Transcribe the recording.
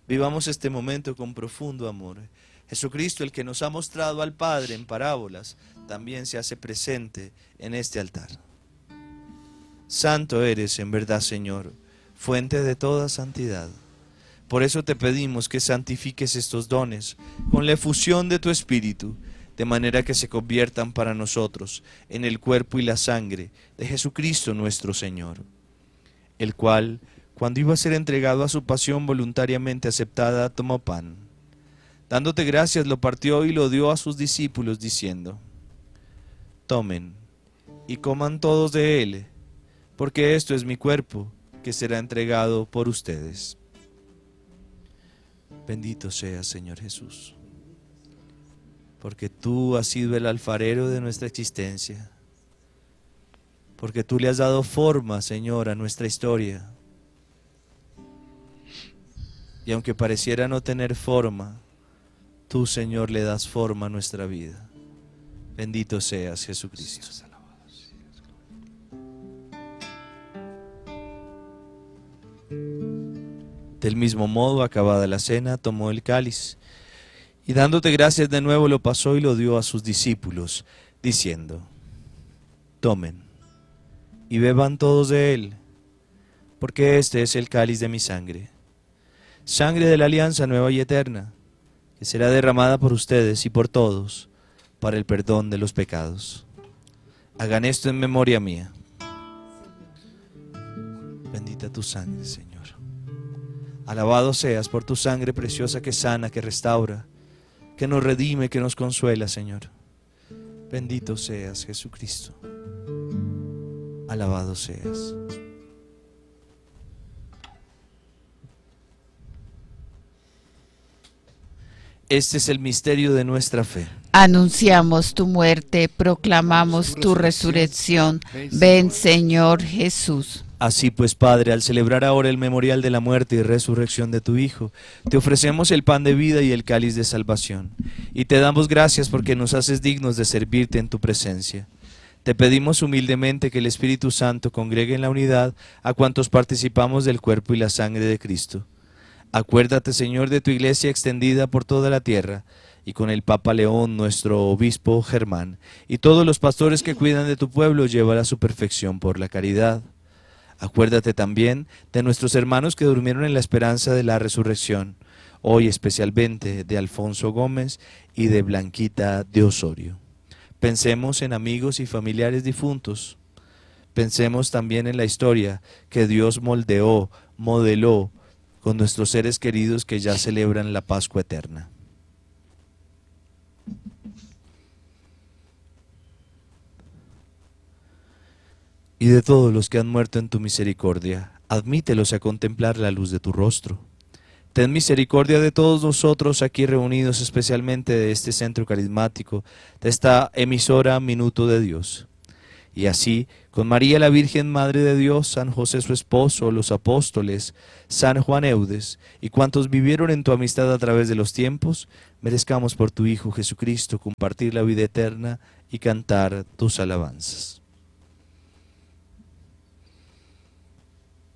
Vivamos este momento con profundo amor. Jesucristo, el que nos ha mostrado al Padre en parábolas, también se hace presente en este altar. Santo eres en verdad, Señor, fuente de toda santidad. Por eso te pedimos que santifiques estos dones con la efusión de tu Espíritu, de manera que se conviertan para nosotros en el cuerpo y la sangre de Jesucristo nuestro Señor, el cual, cuando iba a ser entregado a su pasión voluntariamente aceptada, tomó pan. Dándote gracias, lo partió y lo dio a sus discípulos, diciendo: tomen y coman todos de él, porque esto es mi cuerpo, que será entregado por ustedes. Bendito seas, Señor Jesús, porque tú has sido el alfarero de nuestra existencia, porque tú le has dado forma, Señor, a nuestra historia. Y aunque pareciera no tener forma, tú, Señor, le das forma a nuestra vida. Bendito seas, Jesucristo. Del mismo modo, acabada la cena, tomó el cáliz y dándote gracias de nuevo lo pasó y lo dio a sus discípulos, diciendo: tomen y beban todos de él, porque este es el cáliz de mi sangre, sangre de la alianza nueva y eterna, que será derramada por ustedes y por todos para el perdón de los pecados. Hagan esto en memoria mía. Bendita tu sangre, Señor. Alabado seas por tu sangre preciosa que sana, que restaura, que nos redime, que nos consuela, Señor. Bendito seas, Jesucristo. Alabado seas. Este es el misterio de nuestra fe. Anunciamos tu muerte, proclamamos tu resurrección. Ven, Señor Jesús. Así pues, Padre, al celebrar ahora el memorial de la muerte y resurrección de tu Hijo, te ofrecemos el pan de vida y el cáliz de salvación, y te damos gracias porque nos haces dignos de servirte en tu presencia. Te pedimos humildemente que el Espíritu Santo congregue en la unidad a cuantos participamos del cuerpo y la sangre de Cristo. Acuérdate, Señor, de tu iglesia extendida por toda la tierra, y con el Papa León, nuestro obispo Germán, y todos los pastores que cuidan de tu pueblo, llévala a su perfección por la caridad. Acuérdate también de nuestros hermanos que durmieron en la esperanza de la resurrección, hoy especialmente de Alfonso Gómez y de Blanquita de Osorio. Pensemos en amigos y familiares difuntos. Pensemos también en la historia que Dios modeló con nuestros seres queridos que ya celebran la Pascua eterna. Y de todos los que han muerto en tu misericordia, admítelos a contemplar la luz de tu rostro. Ten misericordia de todos nosotros aquí reunidos, especialmente de este centro carismático, de esta emisora Minuto de Dios. Y así, con María la Virgen Madre de Dios, San José su esposo, los apóstoles, San Juan Eudes, y cuantos vivieron en tu amistad a través de los tiempos, merezcamos por tu Hijo Jesucristo compartir la vida eterna y cantar tus alabanzas.